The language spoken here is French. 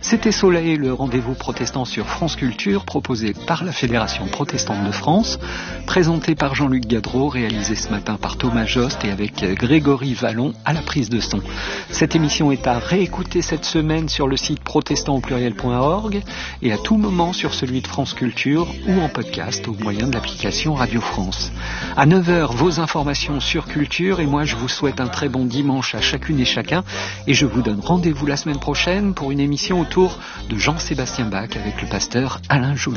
C'était Soleil, le rendez-vous protestant sur France Culture, proposé par la Fédération protestante de France, présenté par Jean-Luc Gadreau, réalisé ce matin par Thomas Jost et avec Grégory Vallon à la prise de son. Cette émission est à réécouter cette semaine sur le site protestantaupluriel.org et à tout moment sur celui de France Culture ou en podcast au moyen de l'application Radio France. À 9h, vos informations sur Culture et moi je vous souhaite un très bon dimanche à chacune et chacun et je vous donne rendez-vous la semaine prochaine pour une émission autour de Jean-Sébastien Bach avec le pasteur Alain Joly.